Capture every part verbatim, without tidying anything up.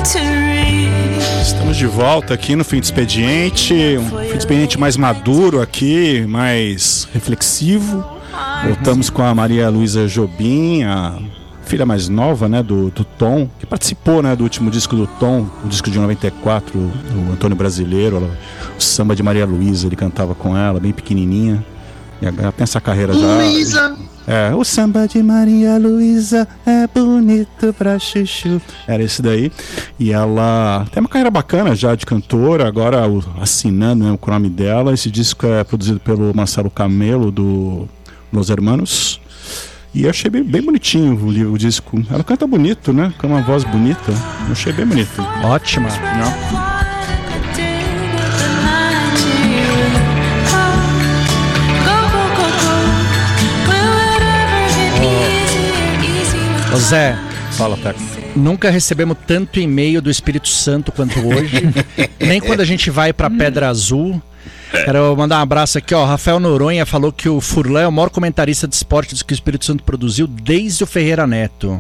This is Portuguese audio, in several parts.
Estamos de volta aqui no Fim de Expediente, um Fim de Expediente mais maduro aqui, mais reflexivo. Voltamos com a Maria Luísa Jobim, a filha mais nova, né, do, do Tom, que participou, né, do último disco do Tom, o disco de noventa e quatro, o Antônio Brasileiro, ela, o samba de Maria Luísa, ele cantava com ela, bem pequenininha. E agora tem essa carreira já... Luísa! É, o samba de Maria Luísa é bonito pra chuchu. Era esse daí. E ela tem uma carreira bacana já de cantora, agora o, assinando, né, o nome dela. Esse disco é produzido pelo Marcelo Camelo, do Los Hermanos. E eu achei bem, bem bonitinho o, o disco. Ela canta bonito, né? Com uma voz bonita. Eu achei bem bonito. Ótima. Não? Ô Zé, fala, Teco. Nunca recebemos tanto e-mail do Espírito Santo quanto hoje. Nem quando a gente vai pra Pedra Azul. Quero mandar um abraço aqui, ó. Rafael Noronha falou que o Furlan é o maior comentarista de esportes que o Espírito Santo produziu desde o Ferreira Neto.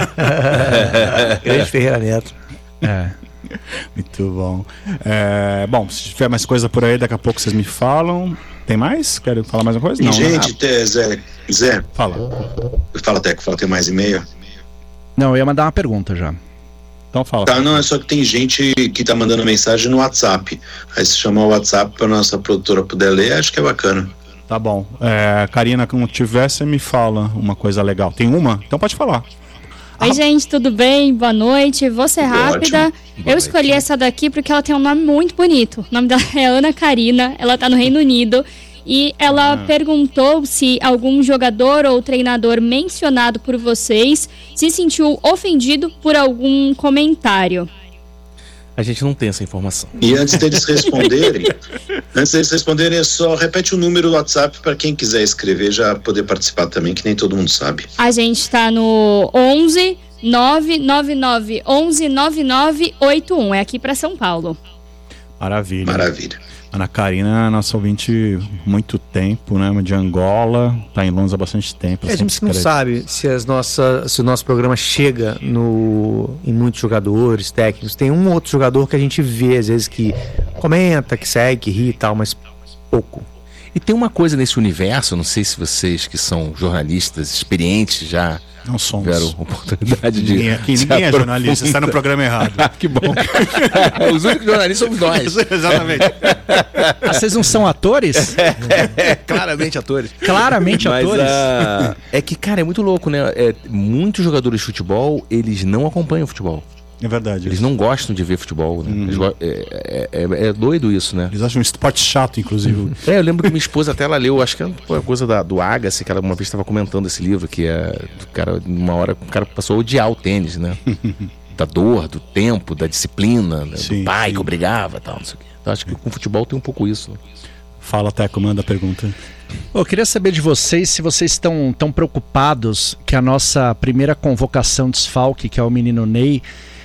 Grande Ferreira Neto. É. Muito bom. É, bom, se tiver mais coisa por aí, daqui a pouco vocês me falam. Tem mais? Querem falar mais uma coisa? Não, gente, né? te, Zé, Zé. Fala. Fala, Teco, fala, tem mais e-mail? Não, eu ia mandar uma pergunta já. Então fala. Tá, não, é só que tem gente que tá mandando mensagem no WhatsApp. Aí se chamar o WhatsApp pra nossa produtora poder ler, acho que é bacana. Tá bom. É, Karina, quando tiver, você me fala uma coisa legal. Tem uma? Então pode falar. Oi, gente, tudo bem? Boa noite. Vou ser rápida. Eu escolhi essa daqui porque ela tem um nome muito bonito. O nome dela é Ana Karina, ela tá no Reino Unido. E ela ah. perguntou se algum jogador ou treinador mencionado por vocês se sentiu ofendido por algum comentário. A gente não tem essa informação. E antes deles responderem, antes deles responderem, é só repete o número do WhatsApp para quem quiser escrever já poder participar também, que nem todo mundo sabe. A gente tá no onze nove nove nove onze nove nove oito um. É aqui para São Paulo. Maravilha. Maravilha. Ana Karina, nossa ouvinte muito tempo, né? De Angola, tá em Londres há bastante tempo. É, a gente não sabe se, as nossas, se o nosso programa chega no, em muitos jogadores, técnicos. Tem um outro jogador que a gente vê, às vezes, que comenta, que segue, que ri e tal, mas pouco. E tem uma coisa nesse universo, não sei se vocês que são jornalistas experientes já não somos. tiveram oportunidade de... Ninguém, aqui, ninguém é jornalista, está no programa errado. Que bom. Os únicos jornalistas somos nós. Exatamente. Ah, vocês não são atores? É, claramente atores. Claramente Mas, atores. Uh, é que, cara, é muito louco, né? É, muitos jogadores de futebol, eles não acompanham o futebol. É verdade. Eles não gostam de ver futebol, né? Uhum. Eles, é, é, é doido isso, né? Eles acham um esporte chato, inclusive. É, eu lembro que minha esposa até ela leu, acho que foi a coisa da, do Agassi, que ela uma vez estava comentando esse livro, que é, do cara, uma hora o cara passou a odiar o tênis, né? Da dor, do tempo, da disciplina, né? Sim, do pai sim. que obrigava e tal, não sei o quê. Então acho que com o futebol tem um pouco isso. Né? Fala, Teco, manda a pergunta. Eu queria saber de vocês se vocês estão tão preocupados que a nossa primeira convocação desfalque, que é o menino Ney,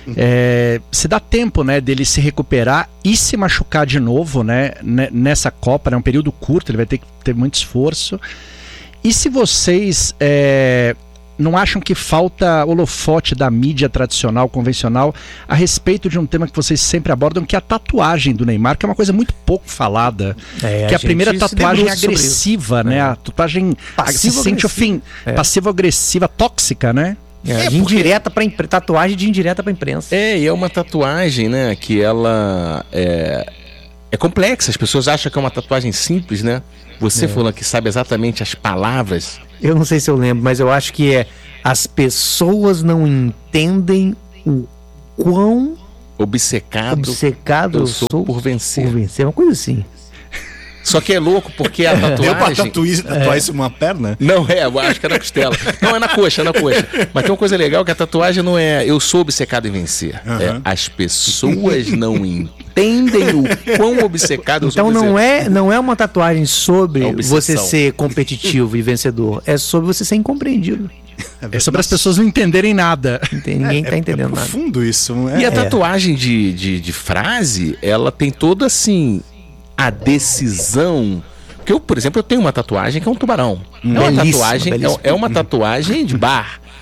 É, se dá tempo, né, dele se recuperar e se machucar de novo, né, nessa Copa, é né, um período curto, ele vai ter que ter muito esforço. E se vocês é, não acham que falta holofote da mídia tradicional, convencional, a respeito de um tema que vocês sempre abordam, que é a tatuagem do Neymar, que é uma coisa muito pouco falada, é, que a, a primeira tatuagem agressiva, né, é. a tatuagem Passivo se sente ofin... é. passivo-agressiva, tóxica, né? É, é de indireta pra impre... tatuagem de indireta pra imprensa. É, e é uma tatuagem, né, que ela é, é complexa. As pessoas acham que é uma tatuagem simples, né? Você, é. Fulano, que sabe exatamente as palavras. Eu não sei se eu lembro, mas eu acho que é as pessoas não entendem o quão obcecado, obcecado eu sou, sou por vencer. Por vencer, uma coisa assim. Só que é louco, porque a tatuagem... Deu pra tatuar, tatuar isso numa perna? Não, é, eu acho que é na costela. Não, é na coxa, é na coxa. Mas tem uma coisa legal, que a tatuagem não é eu sou obcecado em vencer. Uhum. É, as pessoas não entendem o quão obcecado eu sou. Então não é, não é uma tatuagem sobre é você ser competitivo e vencedor. É sobre você ser incompreendido. É sobre as pessoas não entenderem nada. Ninguém é, tá entendendo é nada. Profundo isso. É, e a tatuagem de, de, de frase, ela tem toda assim... a decisão. Porque eu, por exemplo, eu tenho uma tatuagem que é um tubarão. Hum, é uma tatuagem, é, é uma tatuagem de bar.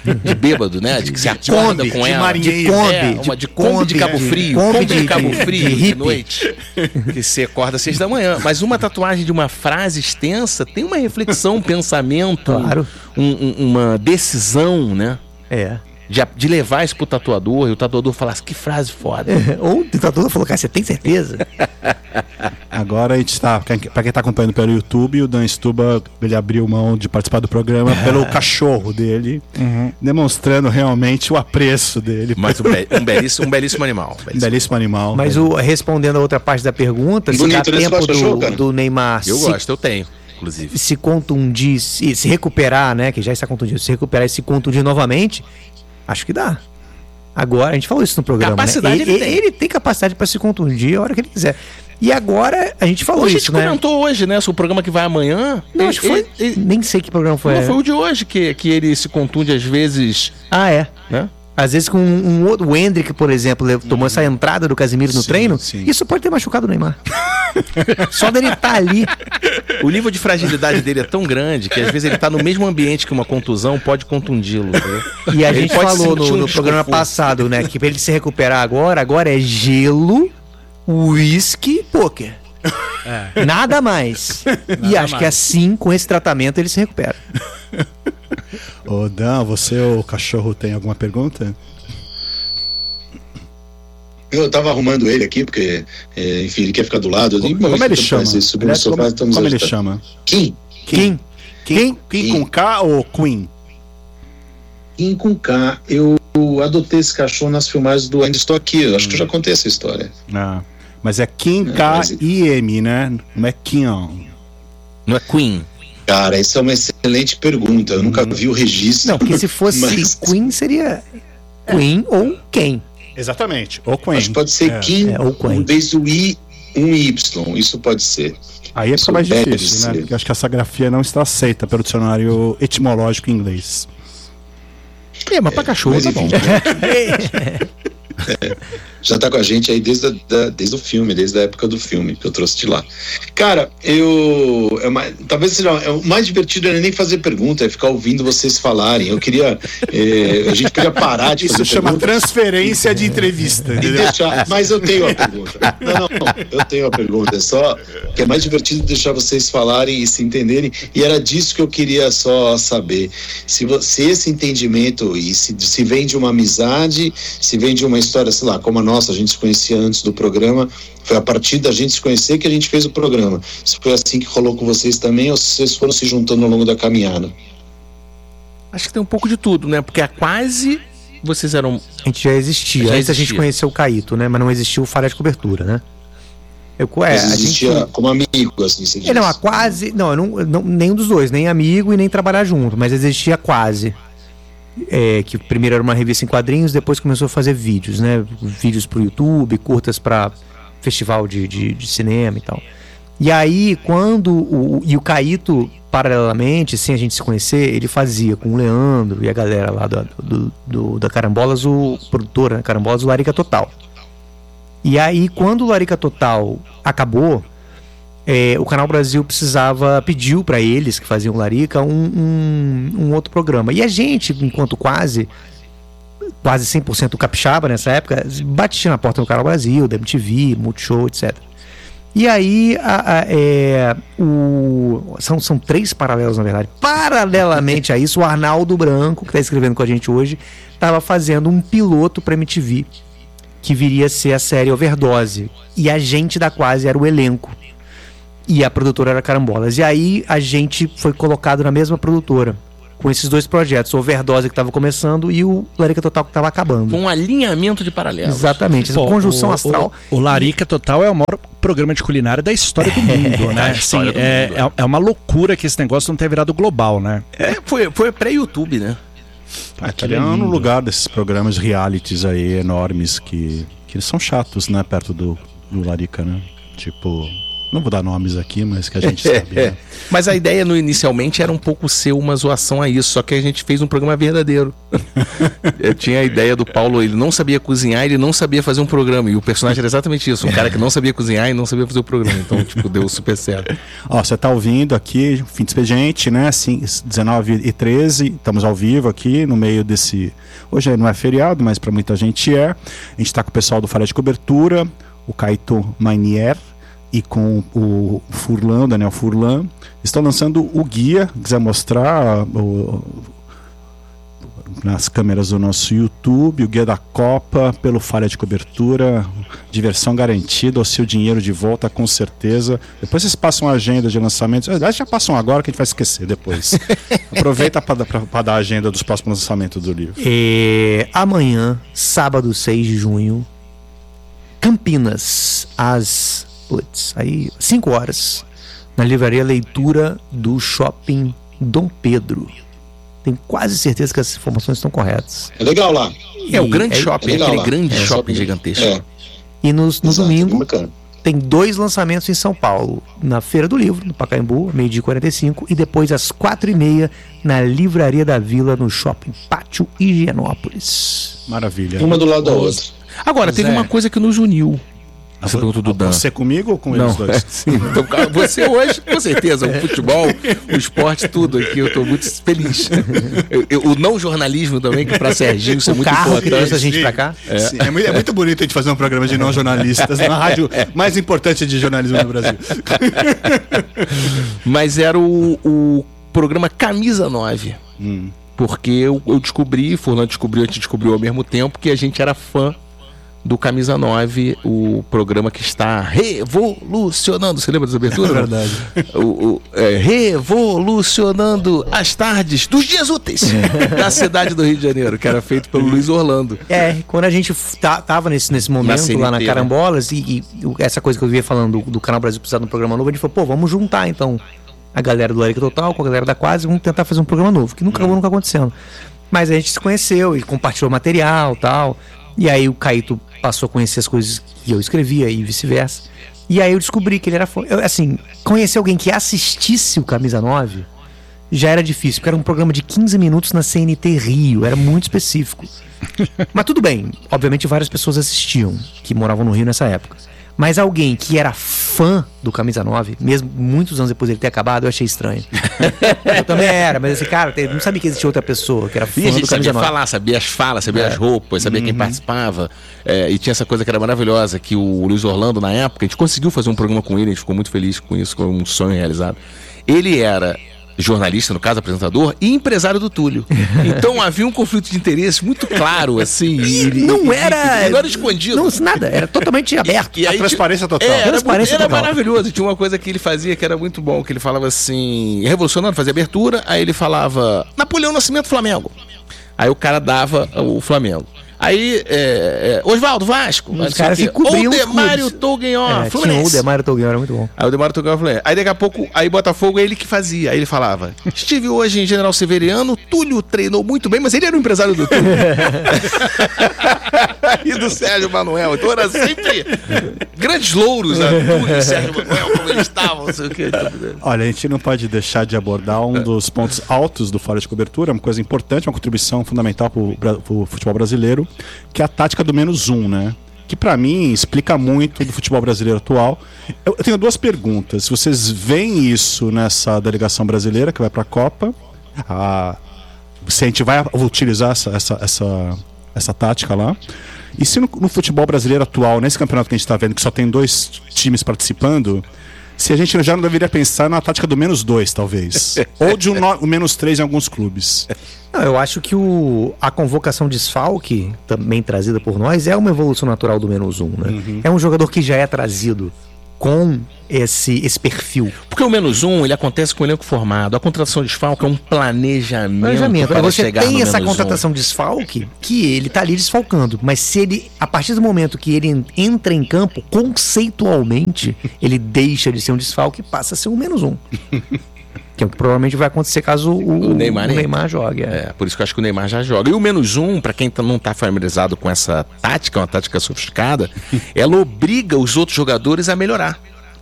de bêbado, né? De que se acorda Kombi, com de ela. marinheiro. De Kombi, É, uma de de Kombi de Cabo Kombi, Frio. Kombi Kombi de de- Cabo de- Frio de de, hippie. noite. Que você acorda às seis da manhã. Mas uma tatuagem de uma frase extensa tem uma reflexão, um pensamento, Claro. um- um- uma decisão, né? É. De, de levar isso pro tatuador e o tatuador falar assim, que frase foda. Ou o ditador falou, cara, você tem certeza? Agora a gente tá, pra quem tá acompanhando pelo YouTube, o Dan Stuba, ele abriu mão de participar do programa pelo cachorro dele, demonstrando realmente o apreço dele. Mas um, be- um belíssimo, um belíssimo animal. Um belíssimo animal. Mas o, respondendo a outra parte da pergunta, se dá Bonito, né? Você tempo gosta de do, cachorro, cara? do Neymar Eu se, gosto, eu tenho, inclusive. se contundir, se, se recuperar, né? Que já está contundido, se recuperar e se contundir novamente, acho que dá. Agora, a gente falou isso no programa, Capacidade né? ele tem. ele tem capacidade para se contundir a hora que ele quiser. E agora, a gente falou Hoje a isso, gente né? comentou hoje, né? O programa que vai amanhã. Não, ele- acho que foi... ele- ele- nem sei que programa foi. não, foi o de hoje que, que ele se contunde às vezes, Ah, é. né? Às vezes com um, um outro, o Hendrick, por exemplo, le- tomou essa entrada do Casemiro no Sim, treino, sim. isso pode ter machucado o Neymar. Só dele estar ali. O nível de fragilidade dele é tão grande que às vezes ele tá no mesmo ambiente que uma contusão pode contundi-lo. entendeu? E a Ele gente pode falou sentir no, um no programa desconforto. passado, né, que pra ele se recuperar agora, agora é gelo, uísque e pôquer. Nada mais. e acho que assim, com esse tratamento, ele se recupera. Ô Dan, você ou o cachorro tem alguma pergunta? Eu tava arrumando ele aqui, porque, é, enfim, ele quer ficar do lado. Eu digo, Como, como ele "Mas, chama? mas, subir no Aliás, sofá, como estamos como ele ajudando." chama? Kim. Quem? Quem? Quem com K ou Queen? Kim com K. Eu adotei esse cachorro nas filmagens do Ainda Estou Aqui. Eu acho que eu já contei essa história. Ah, mas é Kim É, K mas- I M, né? Não é Kion. Não é Queen. Cara, essa é uma excelente pergunta. Eu nunca vi o registro. Não, porque se fosse Mas- Queen, seria Queen ou quem? Exatamente. Ou Queen. Acho que pode ser É. Kim É, ou Queen. em vez do I, um Y. Isso pode ser. Aí fica mais Deve difícil, né? ser. Porque acho que essa grafia não está aceita pelo dicionário etimológico em inglês. É, mas pra cachorro Mas, tá bom. enfim, já tá com a gente aí desde, a- da- desde o filme, desde a época do filme que eu trouxe de lá. Cara, eu. É uma- talvez seja. É, o mais divertido não é nem fazer pergunta, é ficar ouvindo vocês falarem. Eu queria. é, a gente podia parar de Isso fazer chama pergunta transferência de entrevista, e entendeu? deixar. Mas eu tenho a pergunta. Não, não, eu tenho a pergunta. É só que é mais divertido deixar vocês falarem e se entenderem. E era disso que eu queria só saber. Se, vo- se esse entendimento e se, se vem de uma amizade, se vem de uma história, sei lá, como a nossa, a gente se conhecia antes do programa, foi a partir da gente se conhecer que a gente fez o programa. Se foi assim que rolou com vocês também, ou se vocês foram se juntando ao longo da caminhada? Acho que tem um pouco de tudo, né? Porque é quase vocês eram. A gente já existia. Já Antes a gente existia. conheceu o Caíto, né? Mas não existiu o Falha de Cobertura, né? Eu, é, Mas a gente... existia como amigo, assim, você Ele não, a diz. quase. Não, eu não, não, nenhum dos dois, nem amigo e nem trabalhar junto, mas existia quase. É, que primeiro era uma revista em quadrinhos, depois começou a fazer vídeos, né? Vídeos pro YouTube, curtas pra festival de, de, de cinema e tal. E aí, quando. O, e o Caíto, paralelamente, sem a gente se conhecer, ele fazia com o Leandro e a galera lá do, do, do- da Carambolas, o produtor, né? Carambolas, o Larica Total. E aí, quando o Larica Total acabou, é, o Canal Brasil precisava, pediu para eles que faziam Larica um, um, um outro programa. E a gente, enquanto quase, quase cem por cento capixaba nessa época, batia na porta do Canal Brasil, da M T V, Multishow, etcétera. E aí, a, a, é, o, são, são três paralelos, na verdade. Paralelamente a isso, o Arnaldo Branco, que está escrevendo com a gente hoje, estava fazendo um piloto para M T V, que viria a ser a série Overdose. E a gente da Quase era o elenco. E a produtora era Carambolas. E aí a gente foi colocado na mesma produtora, com esses dois projetos, o Overdose que estava começando e o Larica Total que estava acabando. Com um alinhamento de paralelos. Exatamente, essa Pô, conjunção o- astral. O, o Larica Total é o maior programa de culinária da história do mundo, né? Da Assim, história do é, mundo, é, é uma loucura que esse negócio não tenha virado global, né? É, foi, foi pré-YouTube, né? Aquele é no lugar desses programas realities aí enormes que, que eles são chatos, né? Perto do, do Larica, né? Tipo, Não vou dar nomes aqui, mas que a gente sabe. Né? Mas a ideia no, inicialmente era um pouco ser uma zoação a isso, só que a gente fez um programa verdadeiro. Eu tinha a ideia do Paulo, ele não sabia cozinhar, ele não sabia fazer um programa, e o personagem era exatamente isso, um cara que não sabia cozinhar e não sabia fazer o programa, então tipo, deu super certo. Ó, você tá ouvindo aqui, Fim de Expediente, né, assim, dezenove e treze, estamos ao vivo aqui, no meio desse, hoje não é feriado, mas para muita gente é, a gente tá com o pessoal do Falha de Cobertura, o Caíto Mainier, e com o Furlan, o Daniel Furlan, estão lançando o guia, quiser mostrar o, nas câmeras do nosso YouTube, o guia da Copa, pelo Falha de Cobertura, diversão garantida, o seu dinheiro de volta com certeza. Depois vocês passam a agenda de lançamentos, aliás, já passam agora que a gente vai esquecer depois. Aproveita para dar a agenda dos próximos lançamentos do livro. É, amanhã, sábado seis de junho, Campinas, às Putz, aí, cinco horas, na livraria Leitura do Shopping Dom Pedro. Tenho quase certeza que as informações estão corretas. É legal lá. É o grande é, shopping, é legal aquele lá. grande É, shopping shopping. gigantesco. É. E no, no Exato, domingo bacana. tem dois lançamentos em São Paulo. Na Feira do Livro, no Pacaembu, meio-dia e quarenta e cinco. E depois às quatro e meia, na Livraria da Vila, no Shopping Pátio Higienópolis. Maravilha. Uma do lado da outra. Agora, teve é. uma coisa que nos uniu. Você perguntou do Dan. Você comigo ou com Não, eles dois? sim. Então, cara, você hoje, com certeza, o futebol, o esporte, tudo aqui, eu tô muito feliz. Eu- eu- o não jornalismo também, que pra Serginho isso é O muito carro que trouxe a importante. gente pra cá. É. Sim, é, muito, é muito bonito a gente fazer um programa de não jornalistas na rádio mais importante de jornalismo no Brasil. Mas era o, o programa Camisa nove. Hum. Porque eu, eu descobri, Furlan descobriu, a gente descobriu ao mesmo tempo que a gente era fã do Camisa nove, o programa que está revolucionando. Você lembra dessa abertura? É verdade. O, o, é, revolucionando as tardes dos dias úteis da cidade do Rio de Janeiro, que era feito pelo Luiz Orlando. É, quando a gente f- tá- tava nesse, nesse momento C N lá na T, Carambolas, e, e o- essa coisa que eu via falando do, do Canal Brasil precisar de um programa novo, a gente falou, pô, vamos juntar então a galera do Larica Total com a galera da Quase, vamos tentar fazer um programa novo, que nunca acabou nunca acontecendo. Mas a gente se conheceu e compartilhou material e tal. E aí o Caíto passou a conhecer as coisas que eu escrevia e vice-versa. E aí eu descobri que ele era fã. Eu, assim, conhecer alguém que assistisse o Camisa nove já era difícil, porque era um programa de quinze minutos na C N T Rio, era muito específico. Mas tudo bem, obviamente várias pessoas assistiam, que moravam no Rio nessa época. Mas alguém que era fã do Camisa nove, mesmo muitos anos depois dele ter acabado, eu achei estranho. Eu também era, mas esse cara, eu não sabia que existia outra pessoa que era fã E a do gente Camisa sabia nove. falar, sabia as falas, sabia É. as roupas, sabia quem participava. É, e tinha essa coisa que era maravilhosa, que o Luiz Orlando, na época, a gente conseguiu fazer um programa com ele, a gente ficou muito feliz com isso, foi um sonho realizado. Ele era jornalista, no caso, apresentador, e empresário do Túlio. Então havia um conflito de interesse muito claro, assim. E ele- Não e- era. e não era escondido. Não, nada, era totalmente aberto. E A aí transparência tinha- total. É, era, Transparência muito- era total. maravilhoso. E tinha uma coisa que ele fazia que era muito bom, que ele falava assim, revolucionando, fazia abertura, aí ele falava Napoleão Nascimento Flamengo. Aí o cara dava o Flamengo. Aí, é, é, Oswaldo Vasco. Os caras se cobriam Ou os Demário clubes. Toguinho, É, tinha Fluminense. o Demário Toguinho, era muito bom. Aí o Demário Toguinho Fluminense. Aí daqui a pouco, aí Botafogo é ele que fazia. Aí ele falava, estive hoje em General Severiano, Túlio treinou muito bem, mas ele era o empresário do Túlio. E do Sérgio Manuel. Então era sempre grandes louros, né? Túlio e Sérgio Manuel, como eles estavam, não sei o quê. Olha, a gente não pode deixar de abordar um dos pontos altos do Falha de Cobertura, uma coisa importante, uma contribuição fundamental para o futebol brasileiro, que é a tática do menos um, né? Que pra mim explica muito do futebol brasileiro atual. Eu, eu tenho duas perguntas. Se vocês veem isso nessa delegação brasileira que vai pra Copa, a, se a gente vai utilizar essa, essa, essa, essa tática lá. E se no, no futebol brasileiro atual, nesse campeonato que a gente tá vendo, que só tem dois times participando, se a gente já não deveria pensar na tática do menos dois, talvez. Ou de um, no, um menos três em alguns clubes. Não, eu acho que o, a convocação desfalque, também trazida por nós, é uma evolução natural do menos um, né? Uhum. É um jogador que já é trazido com esse, esse perfil. Porque o menos um, ele acontece com o elenco formado. A contratação de desfalque é um planejamento, Planejamento. para Você chegar tem no essa menos um. contratação desfalque que ele tá ali desfalcando. Mas se ele, a partir do momento que ele entra em campo, conceitualmente, ele deixa de ser um desfalque e passa a ser um menos um. Que é o que provavelmente vai acontecer caso o, O Neymar o nem- Neymar jogue. É. É, por isso que eu acho que o Neymar já joga. E o menos um, pra quem tá- não tá familiarizado com essa tática, uma tática sofisticada, ela obriga os outros jogadores a melhorar.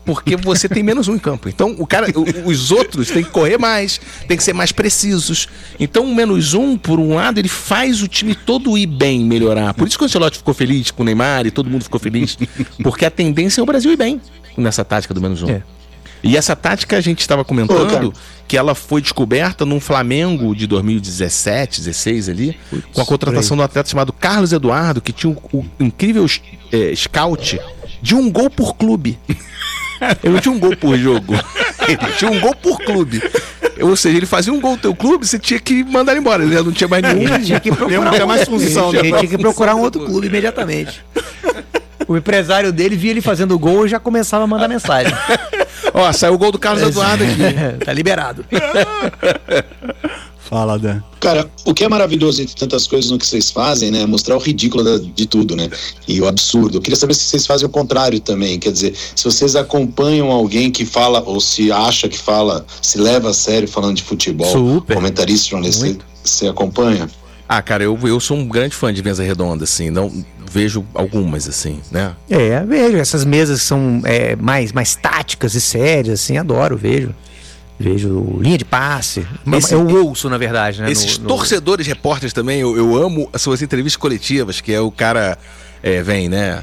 porque você tem menos um em campo. Então, o cara, o, os outros têm que correr mais, tem que ser mais precisos. Então, o menos um, por um lado, ele faz o time todo ir bem, melhorar. Por isso que o Ancelotti ficou feliz com o Neymar e todo mundo ficou feliz, porque a tendência é o Brasil ir bem nessa tática do menos um. É. E essa tática a gente estava comentando que ela foi descoberta num Flamengo de dois mil e dezessete, dezesseis ali, Putz, com a contratação de um atleta chamado Carlos Eduardo, que tinha o, o incrível é, scout de um gol por clube. Ele não tinha um gol por jogo, ele tinha um gol por clube. Ou seja, ele fazia um gol no teu clube, você tinha que mandar ele embora. Ele não tinha mais nenhum. Ele tinha que procurar, tinha mais função, ele tinha que procurar um outro clube imediatamente. O empresário dele via ele fazendo gol e já começava a mandar mensagem. Ó, saiu o gol do Carlos Eduardo aqui. Tá liberado. Fala, Dan. Cara, o que é maravilhoso entre tantas coisas no que vocês fazem, né? É mostrar o ridículo da, de tudo, né? E o absurdo. Eu queria saber se vocês fazem o contrário também. Quer dizer, se vocês acompanham alguém que fala, ou se acha que fala, se leva a sério falando de futebol. Super. Comentarista, jornalista, você acompanha? Ah, cara, eu, eu sou um grande fã de Mesa Redonda, assim. Não vejo algumas, assim, né? É, vejo. Essas mesas que são é, mais, mais táticas e sérias, assim, adoro, vejo. Vejo linha de passe. Esse, eu ouço, na verdade, né? Esses no, no... torcedores, repórteres também, eu, eu amo as suas entrevistas coletivas, que é o cara, é, vem, né?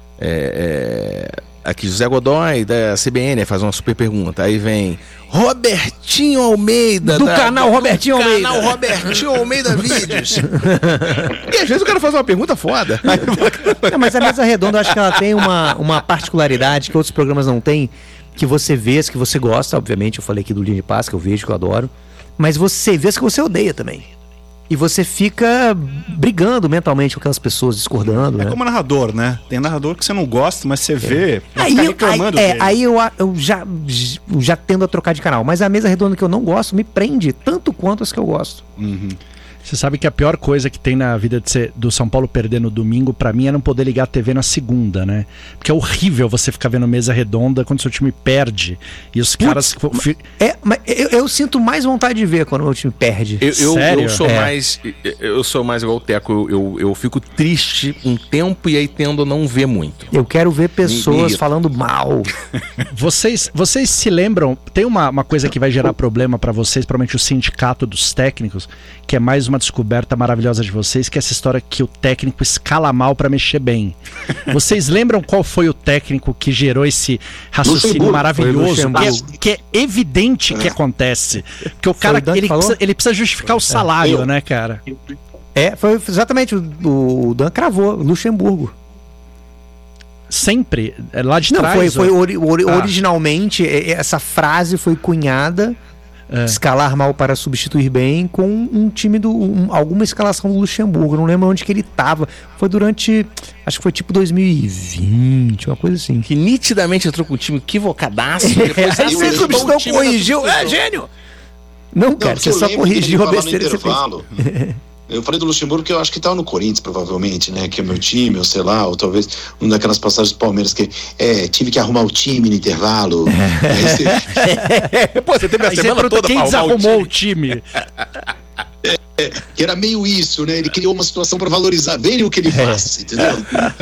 É, é, aqui, José Godoy, da C B N, faz uma super pergunta. Aí vem Robertinho Almeida. Do da, canal do, Robertinho do Almeida. canal Robertinho Almeida Vídeos. E às vezes o cara faz uma pergunta foda. Não, mas a Mesa Redonda, eu acho que ela tem uma, uma particularidade que outros programas não têm, que você vê, que você gosta, obviamente. Eu falei aqui do Linha de Passe, que eu vejo, que eu adoro. Mas você vê que você odeia também. E você fica brigando mentalmente com aquelas pessoas, discordando. É, né? como narrador, né? Tem narrador que você não gosta, mas você vê. É. Aí, fica eu, reclamando aí, é, dele. aí eu, eu já, já tendo a trocar de canal. Mas a Mesa Redonda que eu não gosto me prende tanto quanto as que eu gosto. Uhum. Você sabe que a pior coisa que tem na vida de ser, do São Paulo perder no domingo, pra mim, é não poder ligar a T V na segunda, né? Porque é horrível você ficar vendo Mesa Redonda quando seu time perde. E os Putz, caras... Mas, é, mas eu, eu sinto mais vontade de ver quando o meu time perde. Eu, eu, Sério? eu sou É. mais eu sou mais igual o Teco. Eu, eu, eu fico triste um tempo e aí tendo a não ver muito. Eu quero ver pessoas Me- falando mal. Vocês, vocês se lembram, tem uma, uma coisa que vai gerar problema pra vocês, provavelmente o sindicato dos técnicos, que é mais uma descoberta maravilhosa de vocês, que é essa história que o técnico escala mal pra mexer bem. Vocês lembram qual foi o técnico que gerou esse raciocínio Luxemburgo. maravilhoso, Foi que é, Luxemburgo. que é evidente que acontece? Porque o cara, o Dan que ele falou? precisa, ele precisa justificar o salário, Eu. né, cara? É, foi exatamente o, o Dan cravou, Luxemburgo. Sempre, é, lá de Não, trás... foi, foi ó. ori- ori- Ah. originalmente é, essa frase foi cunhada, É. escalar mal para substituir bem, com um time do um- alguma escalação do Luxemburgo. Não lembro onde que ele tava. Foi durante, acho que foi tipo dois mil e vinte, uma coisa assim. Que nitidamente entrou com um time equivocadaço. Depois É, ele você ajudou o substituiu, time na corrigiu, substituição. é gênio. Não, cara, porque você eu só lembro que ele corrigiu a falava no besteira que você fez. intervalo. Eu falei do Luxemburgo que eu acho que estava no Corinthians, provavelmente, né? Que é meu time, ou sei lá, ou talvez uma daquelas passagens do Palmeiras que é, tive que arrumar o time no intervalo. Aí você- Pô, você teve a Aí você semana pergunta, toda quem pra arrumar o desarrumou time. o time? que era meio isso, né? Ele criou uma situação para valorizar bem o que ele faz, entendeu?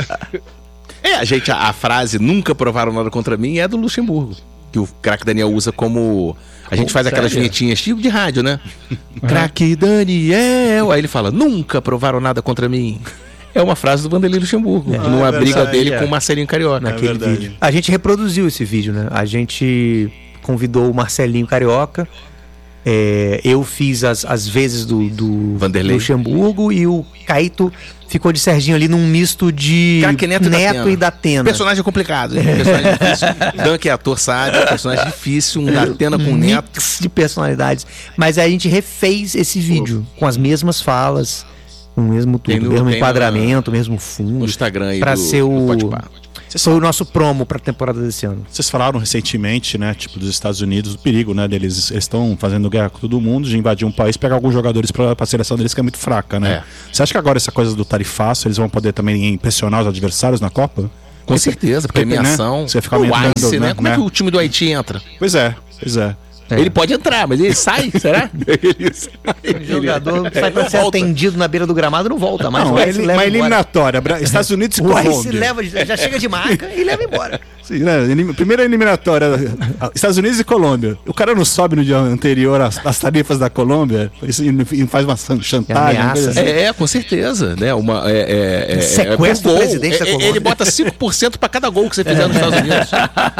É, a gente, a, a frase nunca provaram nada contra mim é do Luxemburgo. Que o craque Daniel usa como... A gente Oh, faz aquelas sério? vinhetinhas tipo de rádio, né? Craque Daniel. Aí ele fala, nunca provaram nada contra mim. É uma frase do Vanderlei Luxemburgo. Ah, numa é briga verdade, dele é. com o Marcelinho Carioca. É Naquele verdade. vídeo. A gente reproduziu esse vídeo, né? A gente convidou o Marcelinho Carioca. é, eu fiz as, as vezes do, do Vanderlei. Luxemburgo e o Caíto ficou de Serginho ali num misto de Craque Neto, Neto e e Datena. Personagem complicado, hein? Personagem difícil. Dan, que é ator, sabe. Personagem difícil, um Datena com um um Neto. mix de personalidades. Mas aí a gente refez esse vídeo com as mesmas falas, com o mesmo Tem tudo, no- o mesmo tem enquadramento, o mesmo fundo. No Instagram aí Pra do, ser do o- Podpah. Foi o nosso promo pra temporada desse ano. Vocês falaram recentemente, né, tipo, dos Estados Unidos, do perigo, né, deles estão fazendo guerra com todo mundo, de invadir um país, pegar alguns jogadores pra, pra seleção deles que é muito fraca, né? É. Você acha que agora essa coisa do tarifaço, eles vão poder também impressionar os adversários na Copa? Com certeza, Porque, premiação. né, você fica o aumentando, Ice, né? né, Como é né? que o time do Haiti entra? Pois é, pois é. É. Ele pode entrar, mas ele sai, será? Ele sai. O jogador ele... sai pra ser volta. atendido na beira do gramado, não volta mais. Não, é ele, uma eliminatória. Estados Unidos e Colômbia. Leva, já chega de marca e leva embora. Sim, né? Primeira eliminatória, Estados Unidos e Colômbia. O cara não sobe no dia anterior às, às tarefas da Colômbia e faz uma chantagem. Assim. É, é, com certeza. Né? Uma, é, é, é, sequestro é, do presidente é, da Colômbia. Ele bota cinco por cento para cada gol que você fizer nos Estados Unidos.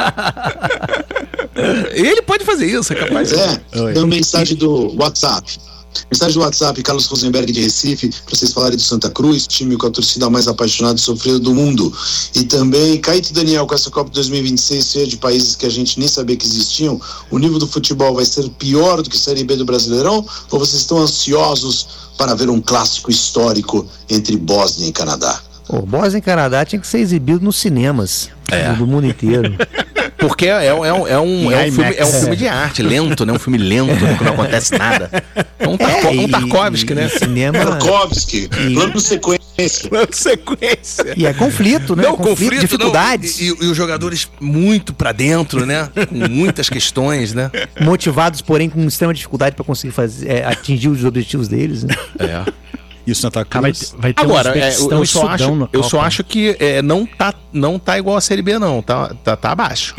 Ele pode fazer isso, é capaz. É, tem uma mensagem do WhatsApp. Mensagem do WhatsApp, Carlos Rosenberg de Recife, para vocês falarem do Santa Cruz, time com a torcida mais apaixonada e sofrida do mundo. E também, Caíto e Daniel, com essa Copa dois mil e vinte e seis, cheia de países que a gente nem sabia que existiam, o nível do futebol vai ser pior do que a Série B do Brasileirão? Ou vocês estão ansiosos para ver um clássico histórico entre Bósnia e Canadá? Pô, Bósnia e Canadá tinha que ser exibido nos cinemas é. do mundo inteiro. Porque é, é, é, um, é, um, é, um filme, é um filme de arte, lento, né? Um filme lento, né? Que não acontece nada. É um, Tarko, é, e, um Tarkovsky, né? Cinema... Tarkovsky, e... plano sequência. Plano sequência. E é conflito, né? Não, conflito, conflito dificuldades. Não, e, e, e os jogadores muito pra dentro, né? Com muitas questões, né? Motivados, porém, com extrema dificuldade pra conseguir fazer, é, atingir os objetivos deles, né? É. E o Santa Cruz vai, vai ter Agora, é, eu, eu, só acho, eu só acho que é, não, tá, não tá igual a Série B, não. Tá, tá, tá abaixo.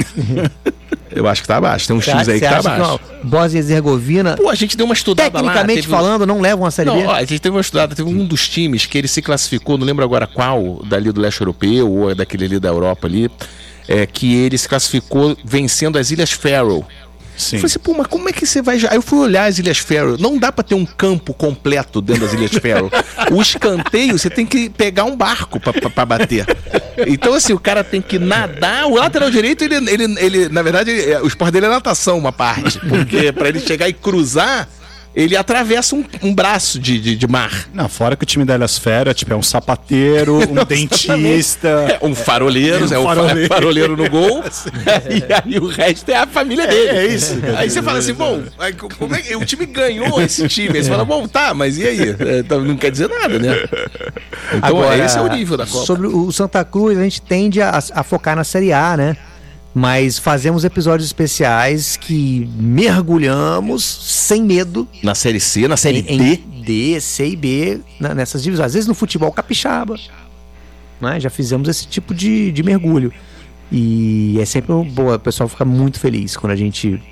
Eu acho que tá abaixo. Tem um X aí que tá abaixo. Bósnia e Herzegovina. Pô, a gente deu uma estudada tecnicamente lá. falando, não levam a Série não, B? Ó, a gente teve uma estudada. Teve um dos times que ele se classificou, não lembro agora qual, dali do leste europeu ou daquele ali da Europa ali, é, que ele se classificou vencendo as Ilhas Faroe. Sim. Eu falei assim, pô, mas como é que você vai... Aí eu fui olhar as Ilhas Faroe. Não dá pra ter um campo completo dentro das Ilhas Faroe. O escanteio, você tem que pegar um barco pra, pra, pra bater. Então, assim, o cara tem que nadar. O lateral direito, ele, ele, ele na verdade, o esporte dele é natação, uma parte. Porque pra ele chegar e cruzar, ele atravessa um, um braço de, de, de mar. Não, fora que o time da Ilhas Faroe, tipo, é um sapateiro, um dentista... É, um faroleiro, é um faroleiro, faroleiro no gol. E aí o resto é a família dele. É, é isso. Aí você fala assim, bom, como é que o time ganhou esse time? Aí você fala, bom, tá, mas e aí? É, não quer dizer nada, né? Então agora, esse é o nível da Copa. Sobre o Santa Cruz, a gente tende a, a focar na Série A, né? Mas fazemos episódios especiais que mergulhamos sem medo. Na Série C, na Série em, D. Em D, C e B, na, nessas divisões. Às vezes no futebol capixaba. Né? Já fizemos esse tipo de, de mergulho. E é sempre boa, o pessoal fica muito feliz quando a gente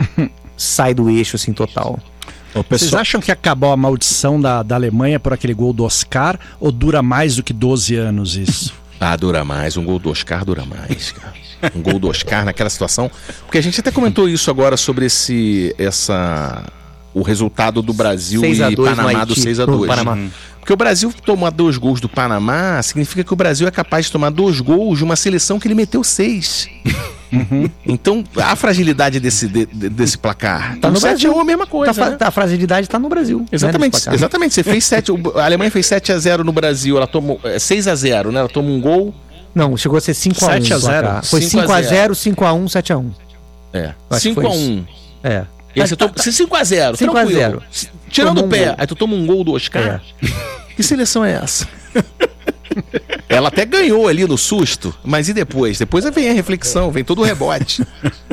sai do eixo assim total. Ô, pessoal... Vocês acham que acabou a maldição da, da Alemanha por aquele gol do Oscar? Ou dura mais do que doze anos isso? Ah, dura mais. Um gol do Oscar dura mais, cara. Um gol do Oscar naquela situação. Porque a gente até comentou isso agora sobre esse, essa, o resultado do Brasil e Panamá do seis a dois. Porque o Brasil tomar dois gols do Panamá significa que o Brasil é capaz de tomar dois gols de uma seleção que ele meteu seis. Uhum. Então, a fragilidade desse, de, desse placar. Tá no Brasil. É a mesma coisa. Tá, né? A fragilidade está no Brasil. Exatamente. Né, exatamente. Você fez sete. A Alemanha fez sete a zero no Brasil. Ela tomou é, seis a zero, né? Ela tomou um gol. Não, chegou a ser cinco a um. sete a zero. Foi cinco a zero, cinco a um, sete a um. É. cinco a um. É. E aí você toma cinco a zero, cinco a zero. Tirando o pé, aí tu toma um gol do Oscar. É. Que seleção é essa? Ela até ganhou ali no susto, mas e depois? Depois vem a reflexão, vem todo o rebote.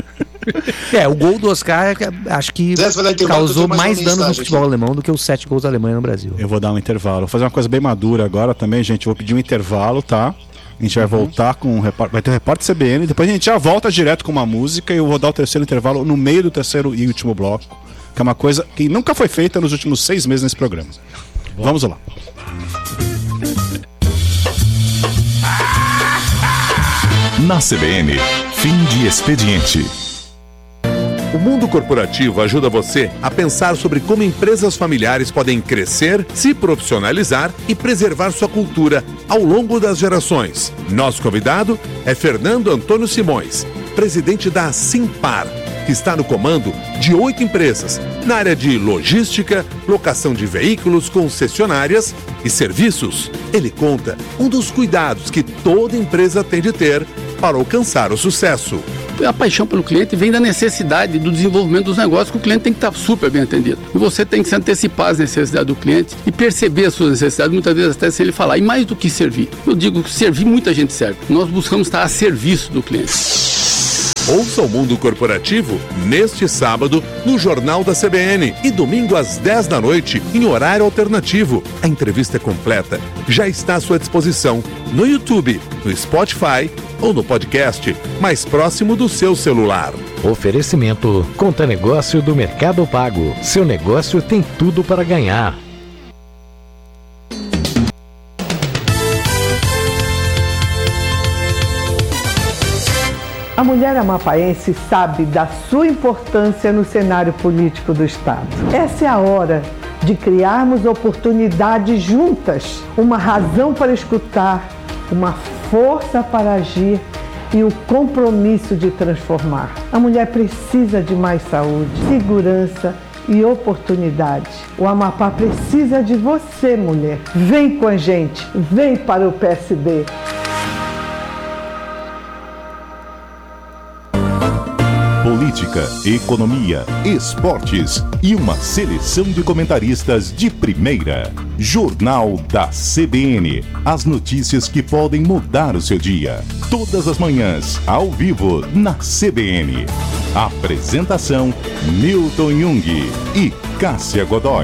É, o gol do Oscar acho que causou mais danos no futebol aqui. alemão do que os sete gols da Alemanha no Brasil. Eu vou dar um intervalo. Vou fazer uma coisa bem madura agora também, gente. Eu vou pedir um intervalo, tá? A gente vai uhum. voltar com um repórter. Vai ter um repórter C B N. Depois a gente já volta direto com uma música. E eu vou dar o terceiro intervalo no meio do terceiro e último bloco. Que é uma coisa que nunca foi feita nos últimos seis meses nesse programa. Bom. Vamos lá. Na C B N, fim de expediente. O mundo corporativo ajuda você a pensar sobre como empresas familiares podem crescer, se profissionalizar e preservar sua cultura ao longo das gerações. Nosso convidado é Fernando Antônio Simões, presidente da Simpar, que está no comando de oito empresas na área de logística, locação de veículos, concessionárias e serviços. Ele conta um dos cuidados que toda empresa tem de ter para alcançar o sucesso. A paixão pelo cliente vem da necessidade do desenvolvimento dos negócios, que o cliente tem que estar super bem atendido. E você tem que se antecipar às necessidades do cliente e perceber as suas necessidades, muitas vezes até sem ele falar. E mais do que servir. Eu digo que servir, muita gente serve. Nós buscamos estar a serviço do cliente. Ouça o Mundo Corporativo neste sábado no Jornal da C B N e domingo às dez da noite em horário alternativo. A entrevista completa já está à sua disposição no YouTube, no Spotify ou no podcast mais próximo do seu celular. Oferecimento Conta Negócio do Mercado Pago. Seu negócio tem tudo para ganhar. A mulher amapaense sabe da sua importância no cenário político do Estado. Essa é a hora de criarmos oportunidades juntas, uma razão para escutar, uma força para agir e o compromisso de transformar. A mulher precisa de mais saúde, segurança e oportunidade. O Amapá precisa de você, mulher. Vem com a gente, vem para o P S D. Política, economia, esportes e uma seleção de comentaristas de primeira. Jornal da C B N. As notícias que podem mudar o seu dia. Todas as manhãs, ao vivo, na C B N. Apresentação: Milton Jung e Cássia Godoy.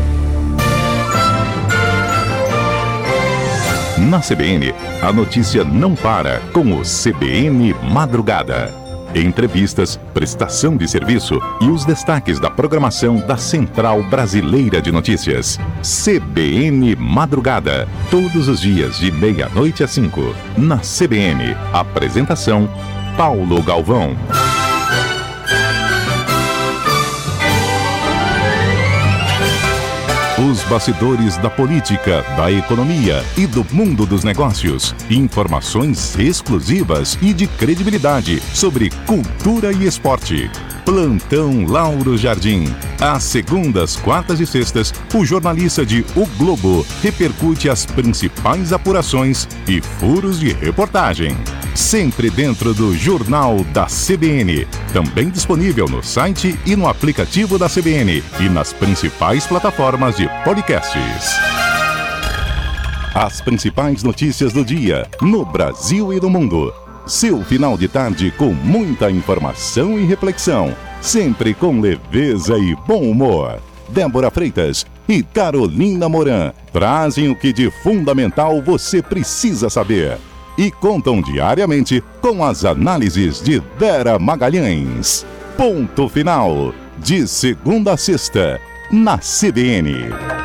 Na C B N, a notícia não para com o C B N Madrugada. Entrevistas, prestação de serviço e os destaques da programação da Central Brasileira de Notícias. C B N Madrugada. Todos os dias de meia-noite às cinco. Na C B N. Apresentação: Paulo Galvão. Os bastidores da política, da economia e do mundo dos negócios. Informações exclusivas e de credibilidade sobre cultura e esporte. Plantão Lauro Jardim. Às segundas, quartas e sextas, o jornalista de O Globo repercute as principais apurações e furos de reportagem. Sempre dentro do Jornal da C B N. Também disponível no site e no aplicativo da C B N e nas principais plataformas de podcasts. As principais notícias do dia, no Brasil e no mundo. Seu final de tarde com muita informação e reflexão. Sempre com leveza e bom humor. Débora Freitas e Carolina Moran trazem o que de fundamental você precisa saber. E contam diariamente com as análises de Vera Magalhães. Ponto final. De segunda a sexta, na C B N.